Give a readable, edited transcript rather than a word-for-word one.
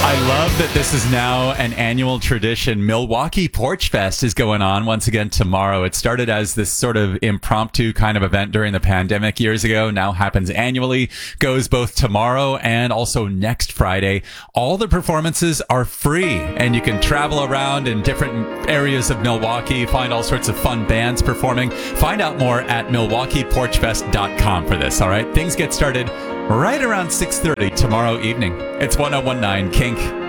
I love that this is now an annual tradition. Milwaukee Porch Fest is going on once again tomorrow. It started as this sort of impromptu kind of event during the pandemic years ago. Now happens annually, goes both tomorrow and also next Friday. All the performances are free and you can travel around in different areas of Milwaukee, find all sorts of fun bands performing. Find out more at MilwaukeePorchFest.com for this, all right? Things get started right around 6:30 tomorrow evening. It's 1019 Kink.